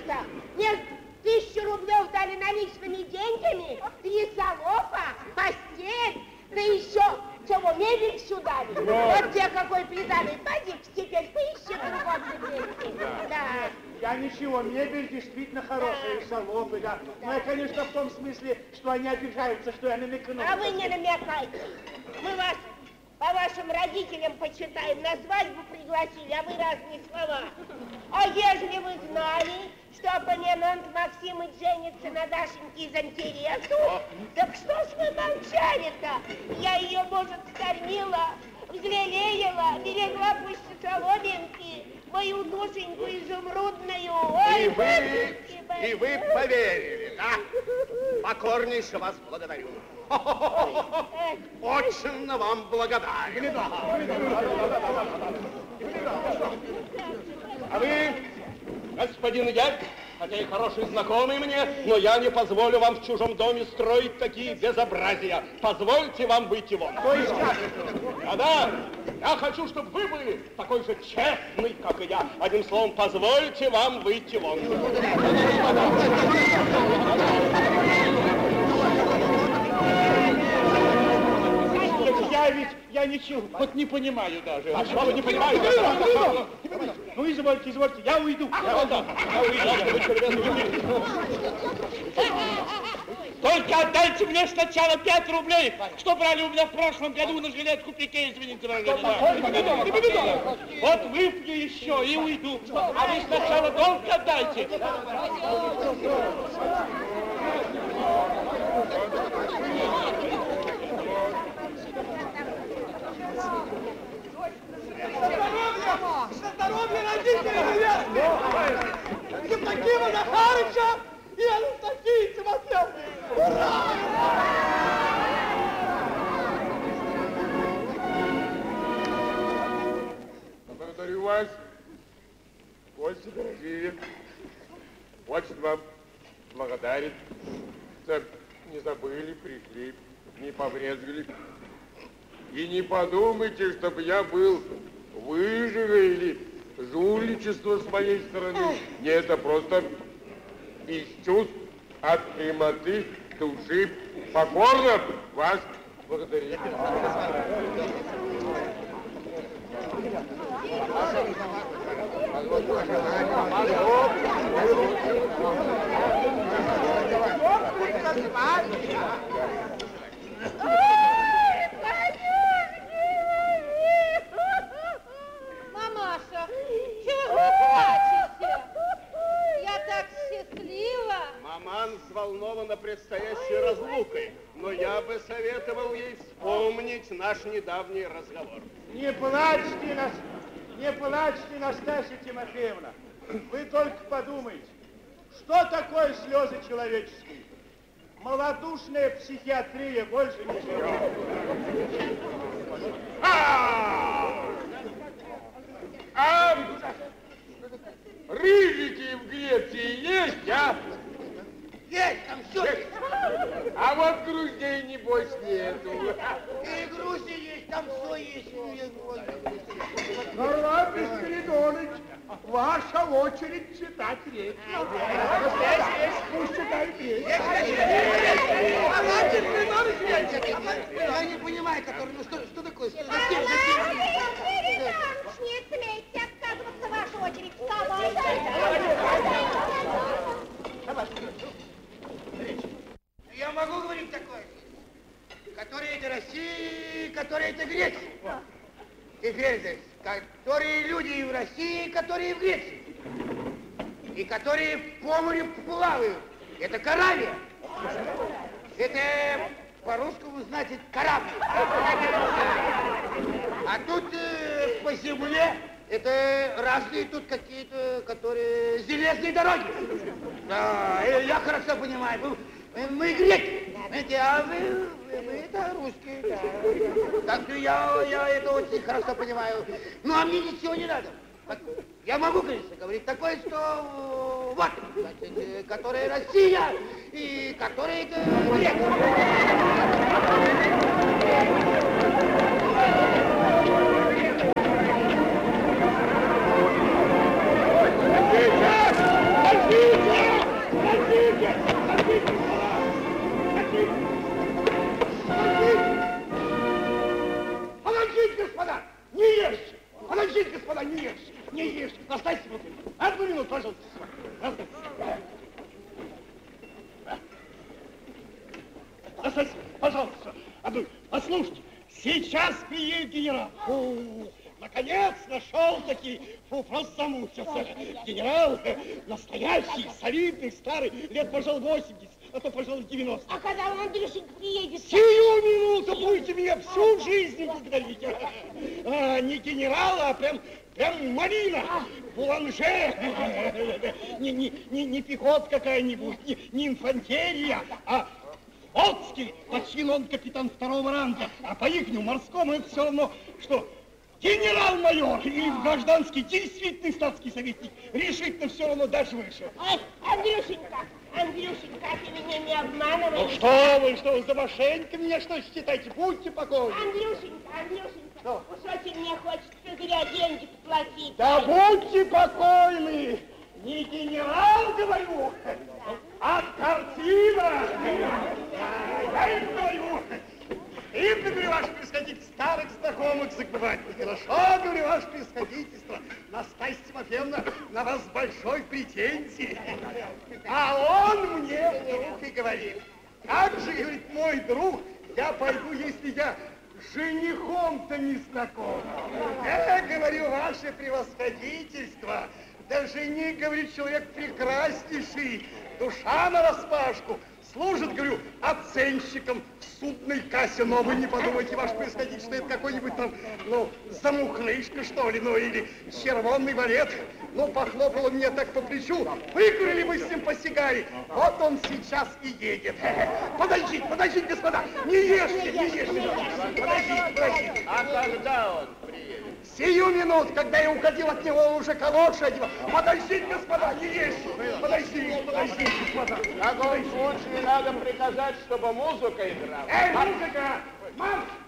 это? Мне 1000 рублев дали наличными деньгами, 3 солофа, постель, да еще чего, мебель сюда дали. Вот те какой придали. Пойди теперь поищи в другом месте. Да. Я ничего, мебель действительно хорошая, и соломы, да. Но я, конечно, в том смысле, что они обижаются, что я намекну. А вы не намекайте. Мы вас по вашим родителям почитаем, на свадьбу пригласили, а вы разные слова. А ежели вы знали, что абонемент Максимыч женится на Дашеньке из интересу, так что ж вы молчали-то? Я ее, может, скормила, взлелеяла, берегла пусть соломинки, мою душеньку изумрудную. Ой, и вы поверили, да? Покорнейше вас благодарю. Очень вам благодарен. А вы, господин Ярк, хотя и хороший знакомый мне, но я не позволю вам в чужом доме строить такие безобразия. Позвольте вам выйти вон. То есть как? Да-да, я хочу, чтобы вы были такой же честный, как и я. Одним словом, позвольте вам выйти вон. Я ничего, вот не понимаю даже. А что вы не понимаете? Ну, извольте, я уйду. Только отдайте мне сначала 5 рублей, что брали у меня в прошлом году на жилетку пике, извините, Вот выпью еще и уйду. А вы сначала долг отдайте. За здоровье родителей невесты! Евдокима Захарыча и Анастасии Тимофеевны! Ура! Благодарю вас. Очень дорогие. Очень вам благодарен. Не забыли, пришли, не побрезгали. И не подумайте, чтобы я был выжига или жульничество с моей стороны. Нет, это просто из чувств, от прямоты души. Покорно вас благодарю. Мамаша, чего вы плачете? Я так счастлива. Маман взволнована предстоящей разлукой, но я бы советовал ей вспомнить наш недавний разговор. Не плачьте, Настасья Тимофеевна. Вы только подумайте, что такое слезы человеческие? Малодушная психиатрия, больше ничего. Рыжики в Греции есть, а? Есть, там все есть. А вот груздей, небось, нету. И грузи есть, там все есть. Харлампий Спиридоныч, ваша очередь читать речь. Пусть читает речь. Я не понимаю, который, ну что такое? Не смейте отказываться, ваша очередь. Вставай. Я могу говорить такое? Которые это Россия, которые это Греция. Теперь здесь, которые люди в России, которые в Греции. И которые по морю плавают. Это корабль. Это по-русски, значит, корабль. А тут по земле это разные тут какие-то, которые железные дороги. Да, я хорошо понимаю. Мы греки, знаете, а вы это русские. Да. Так что я это очень хорошо понимаю. Ну, а мне ничего не надо. Я могу, конечно, говорить такое, что вот, значит, которая Россия и которая это греки. Сейчас! пожалуйста. Пожалуйста, послушайте, сейчас приедет генерал. Фу, наконец нашел таки, просто замучился. Генерал настоящий, солидный, старый, лет, пожалуй, 80, а то, пожалуй, 90. А когда он, Андрюшенька, приедет? Сию минуту будете меня всю жизнь благодарить. Не генерал, а прям малина, буланже, не пехота какая-нибудь, не инфантерия, а флотский, по чину он капитан 2-го ранга, а по ихнему морскому это все равно, что генерал-майор или гражданский действительный статский советник, решительно все равно даже выше. Ой, Андрюшенька, ты меня не обманываешь. Ну что вы, за мошенника меня что считаете? Будьте покойны. Андрюшенька, уж очень мне хочется зря деньги платить. Да будьте покойны. Не генерал, говорю, а картина. Я им говорю. Им, говорю, ваше превосходительство, старых знакомых забывать нехорошо, говорю, ваше превосходительство. Настасья Тимофеевна на вас большой претензии. А он мне вдруг и говорит, как же, говорит, мой друг, я пойду, если я с женихом-то не знаком. Я говорю, ваше превосходительство, да жених, говорит, человек прекраснейший, душа нараспашку. Служит, говорю, оценщиком в судной кассе, но вы не подумайте, ваше превосходительство, это какой-нибудь там, замухрышка, что ли, или червонный валет. Похлопало мне так по плечу, выкурили мы с ним по сигаре. Вот он сейчас и едет. Подождите, господа, не ешьте. Подождите. А когда он приедет? Сию минут, когда я уходил от него, он уже калоши одевал. Подождите, господа, не ешьте. Подождите, господа. В таком случае надо приказать, чтобы музыка играла. Музыка! Марш!